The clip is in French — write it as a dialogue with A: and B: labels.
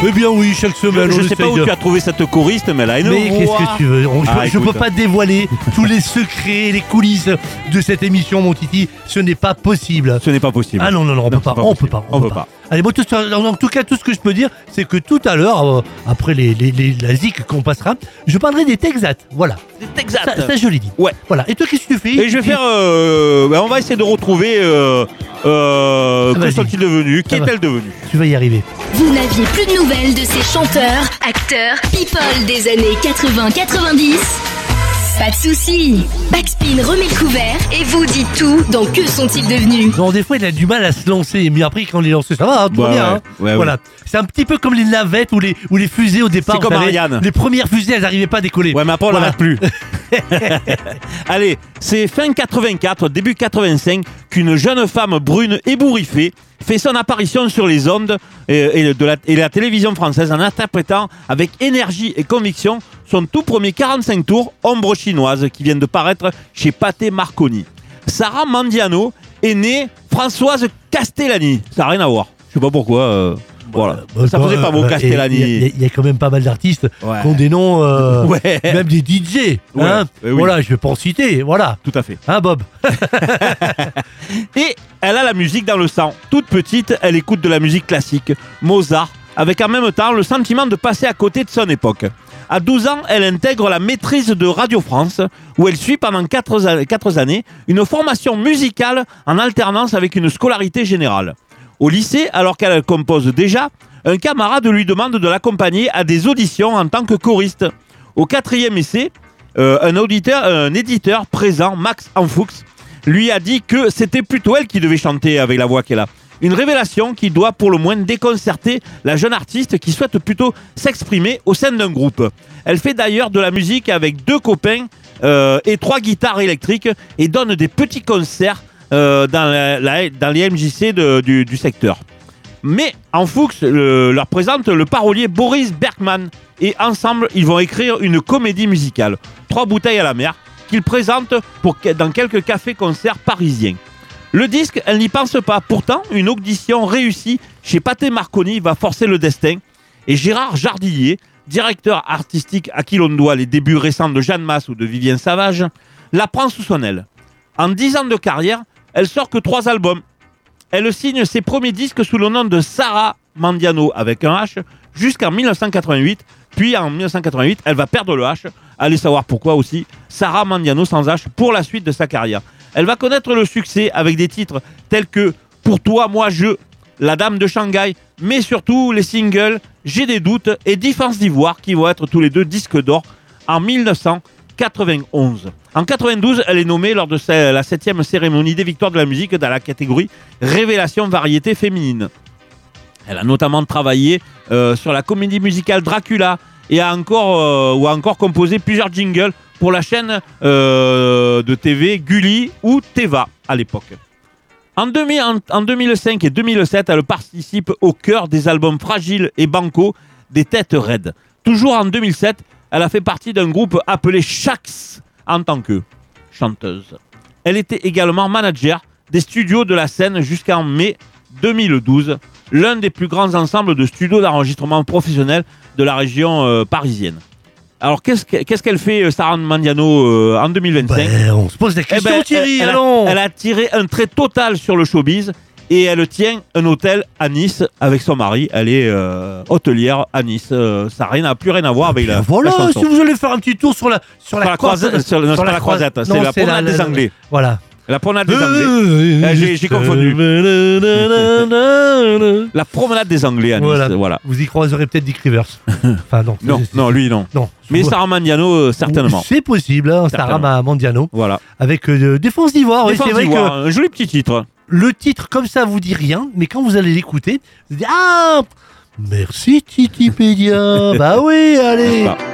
A: Eh bien oui, chaque semaine.
B: Je sais pas où tu as trouvé cette choriste, mais elle a une voix.
A: Mais qu'est-ce que tu veux? Je peux pas dévoiler tous les secrets, les coulisses de cette émission, mon Titi. Ce n'est pas possible.
B: Ce n'est pas possible.
A: Ah non, on peut pas. On peut pas. Allez, moi, en tout cas, tout ce que je peux dire, c'est que tout à l'heure, après la zik qu'on passera, je parlerai des Texats. Voilà.
B: Des Texats.
A: Ça, je l'ai dit.
B: Ouais.
A: Voilà. Et toi, qu'est-ce que tu fais?
B: Et je vais faire. On va essayer de retrouver. Que sont-ils devenus? Qu'est-elle devenue?
A: Tu vas y arriver.
C: Vous n'aviez plus de nouvelles de ces chanteurs, acteurs, people des années 80-90? Pas de soucis, Backspin remet le couvert et vous dit tout dans Que sont-ils devenus?
A: Non, des fois, il a du mal à se lancer, mais après, quand il est lancé, ça va, tout va bien.
B: Ouais,
A: voilà. C'est un petit peu comme les navettes ou les fusées au départ.
B: C'est comme Ariane.
A: Les premières fusées, elles n'arrivaient pas à décoller.
B: Ouais, mais après, on n'arrête plus. Allez, c'est fin 84, début 85, qu'une jeune femme brune ébouriffée fait son apparition sur les ondes et la télévision française en interprétant avec énergie et conviction son tout premier 45 tours Ombre chinoise qui vient de paraître chez Pathé Marconi. Sarah Mandiano est née Françoise Castellani. Ça n'a rien à voir. Je sais pas pourquoi. Voilà. Ça faisait pas beau Castellani.
A: Il y a quand même pas mal d'artistes qui ont des noms, même des DJ. Hein Voilà, je vais pas en citer. Voilà.
B: Tout à fait.
A: Hein, Bob?
B: Et elle a la musique dans le sang. Toute petite, elle écoute de la musique classique, Mozart, avec en même temps le sentiment de passer à côté de son époque. À 12 ans, elle intègre la maîtrise de Radio France, où elle suit pendant 4 années une formation musicale en alternance avec une scolarité générale. Au lycée, alors qu'elle compose déjà, un camarade lui demande de l'accompagner à des auditions en tant que choriste. Au 4e essai, un éditeur présent, Max Anfoux, lui a dit que c'était plutôt elle qui devait chanter avec la voix qu'elle a. Une révélation qui doit pour le moins déconcerter la jeune artiste qui souhaite plutôt s'exprimer au sein d'un groupe. Elle fait d'ailleurs de la musique avec 2 copains et 3 guitares électriques et donne des petits concerts dans les MJC du secteur. Mais Anfoux leur présente le parolier Boris Bergman et ensemble ils vont écrire une comédie musicale, 3 bouteilles à la mer, qu'ils présentent dans quelques cafés-concerts parisiens. Le disque, elle n'y pense pas. Pourtant, une audition réussie chez Pathé Marconi va forcer le destin. Et Gérard Jardillier, directeur artistique à qui l'on doit les débuts récents de Jeanne Masse ou de Vivien Savage, la prend sous son aile. En 10 ans de carrière, elle sort que 3 albums. Elle signe ses premiers disques sous le nom de Sarah Mandiano avec un H jusqu'en 1988. Puis en 1988, elle va perdre le H. Allez savoir pourquoi aussi. Sarah Mandiano sans H pour la suite de sa carrière. Elle va connaître le succès avec des titres tels que Pour toi, moi, je, La Dame de Shanghai, mais surtout les singles J'ai des doutes et Défense d'Ivoire qui vont être tous les 2 disques d'or en 1991. En 92, elle est nommée lors de la 7e cérémonie des victoires de la musique dans la catégorie Révélation variété féminine. Elle a notamment travaillé sur la comédie musicale Dracula et a encore composé plusieurs jingles pour la chaîne de TV Gulli ou Teva à l'époque. En 2005 et 2007, elle participe au cœur des albums Fragile et Banco des Têtes Raides. Toujours en 2007, elle a fait partie d'un groupe appelé Shax en tant que chanteuse. Elle était également manager des studios de la scène jusqu'en mai 2012, l'un des plus grands ensembles de studios d'enregistrement professionnels de la région parisienne. Alors, qu'est-ce qu'elle fait, Sarah Mandiano, en 2025 ?
A: On se pose des questions, Thierry,
B: elle a tiré un trait total sur le showbiz et elle tient un hôtel à Nice avec son mari. Elle est hôtelière à Nice. Ça n'a plus rien à voir avec la chanson.
A: Si vous allez faire un petit tour sur la
B: croisette, c'est la croisette, c'est la promenade des Anglais.
A: Voilà.
B: La promenade des Anglais. J'ai confondu. La promenade des Anglais à Nice. Voilà.
A: Vous y croiserez peut-être Dick Rivers. Enfin, non.
B: Lui, non. Mais Sarah Mandiano, certainement.
A: C'est possible, hein, Sarah Mandiano.
B: Voilà.
A: Avec Défense d'Ivoire.
B: Défense d'Ivoire, un joli petit titre.
A: Le titre, comme ça, vous dit rien, mais quand vous allez l'écouter, vous dites « Ah, merci Titipédia !» Bah oui, allez.